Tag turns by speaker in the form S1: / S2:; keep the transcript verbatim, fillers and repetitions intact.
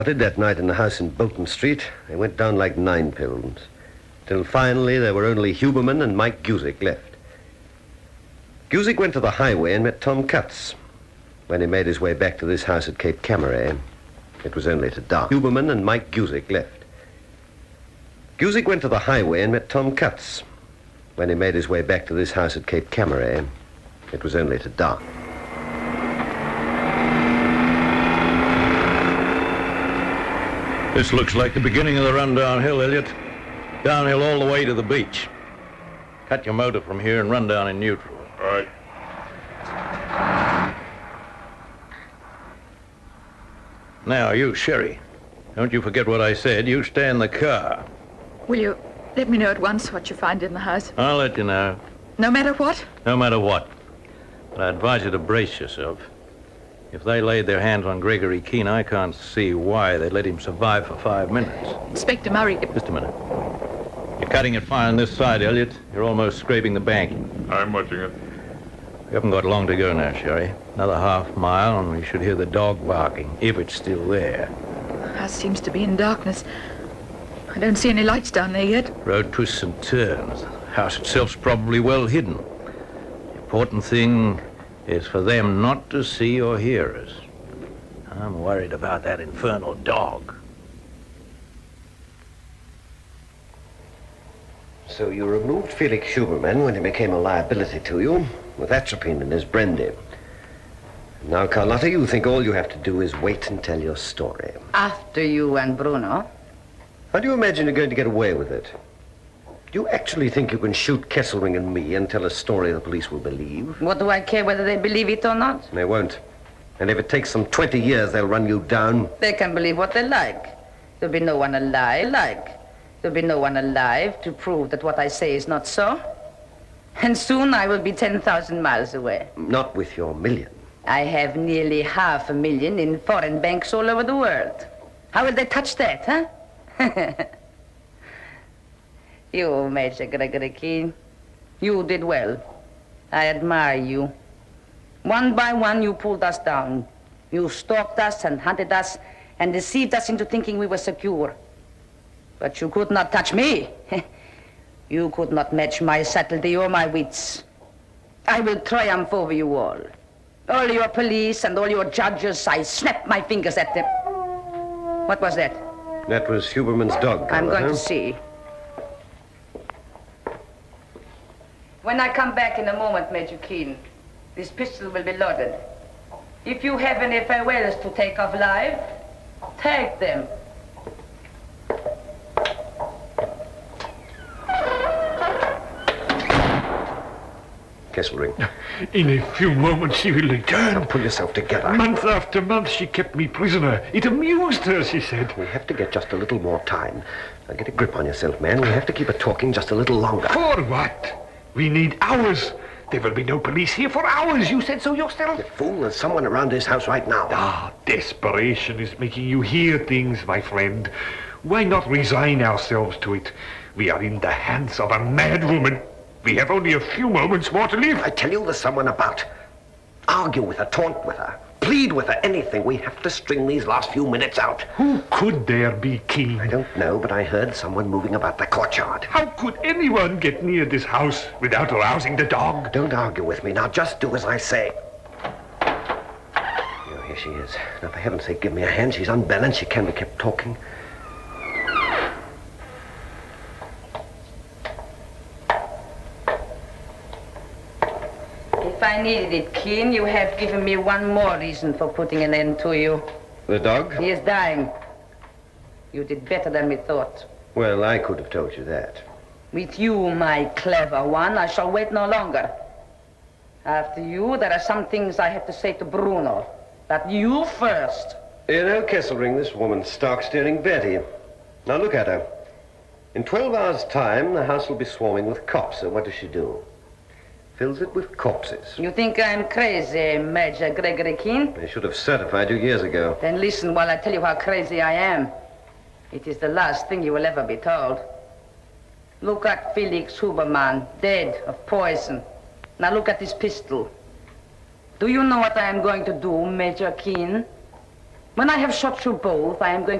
S1: That night in the house in Bolton Street, they went down like nine pills, till finally there were only Huberman and Mike Guzik left. Guzik went to the highway and met Tom Cutts. When he made his way back to this house at Cape Camaret, it was only to dark. Huberman and Mike Guzik left. Guzik went to the highway and met Tom Cutts. When he made his way back to this house at Cape Camaret, it was only to dark.
S2: This looks like the beginning of the run downhill, Elliot. Downhill all the way to the beach. Cut your motor from here and run down in neutral.
S3: All right.
S2: Now, you, Sherry, don't you forget what I said. You stay in the car.
S4: Will you let me know at once what you find in the house?
S2: I'll let you know.
S4: No matter what?
S2: No matter what. But I advise you to brace yourself. If they laid their hands on Gregory Keene, I can't see why they let him survive for five minutes.
S4: Inspector Murray...
S2: Just a minute. You're cutting it fine on this side, Elliot. You're almost scraping the bank.
S3: I'm watching it.
S2: We haven't got long to go now, Sherry. Another half mile, and we should hear the dog barking, if it's still there.
S4: The house seems to be in darkness. I don't see any lights down there yet.
S2: Road twists and turns. The house itself's probably well hidden. The important thing is for them not to see or hear us. I'm worried about that infernal dog.
S1: So you removed Felix Huberman when he became a liability to you, with atropine in his brandy. Now, Carlotta, you think all you have to do is wait and tell your story.
S5: After you and Bruno.
S1: How do you imagine you're going to get away with it? Do you actually think you can shoot Kesselring and me and tell a story the police will believe?
S5: What do I care whether they believe it or not?
S1: They won't. And if it takes them twenty years, they'll run you down.
S5: They can believe what they like. There'll be no one alive, like. There'll be no one alive to prove that what I say is not so. And soon I will be ten thousand miles away.
S1: Not with your million.
S5: I have nearly half a million in foreign banks all over the world. How will they touch that, huh? You, Major Gregory Keene, you did well. I admire you. One by one, you pulled us down. You stalked us and hunted us and deceived us into thinking we were secure. But you could not touch me. You could not match my subtlety or my wits. I will triumph over you all. All your police and all your judges, I snap my fingers at them. What was that?
S1: That was Huberman's dog.
S5: I'm
S1: Carla,
S5: going
S1: huh?
S5: to see. When I come back in a moment, Major Keene, this pistol will be loaded. If you have any farewells to take of life, take them.
S1: Kesselring.
S6: In a few moments she will return.
S1: Now pull yourself together.
S6: Month after month she kept me prisoner. It amused her, she said.
S1: We have to get just a little more time. Now get a grip on yourself, man. We have to keep it talking just a little longer.
S6: For what? We need hours. There will be no police here for hours. You said so yourself.
S1: You fool, there's someone around this house right now.
S6: Ah, desperation is making you hear things, my friend. Why not resign ourselves to it? We are in the hands of a mad woman. We have only a few moments more to live.
S1: I tell you, there's someone about. Argue with her, taunt with her, plead with her, anything. We have to string these last few minutes out.
S6: Who could there be, Keene?
S1: I don't know, but I heard someone moving about the courtyard.
S6: How could anyone get near this house without arousing the dog?
S1: Don't argue with me. Now just do as I say. Oh, here she is. Now, for heaven's sake, give me a hand. She's unbalanced. She can't be kept talking.
S5: If I needed it, Keene, you have given me one more reason for putting an end to you.
S1: The dog?
S5: He is dying. You did better than we thought.
S1: Well, I could have told you that.
S5: With you, my clever one, I shall wait no longer. After you, there are some things I have to say to Bruno. But you first.
S1: You know, Kesselring, this woman's stark steering Betty. Now look at her. In twelve hours' time, the house will be swarming with cops. So what does she do? Fills it with corpses.
S5: You think I'm crazy, Major Gregory Keene?
S1: They should have certified you years ago.
S5: Then listen while I tell you how crazy I am. It is the last thing you will ever be told. Look at Felix Huberman, dead of poison. Now look at this pistol. Do you know what I am going to do, Major Keene? When I have shot through both, I am going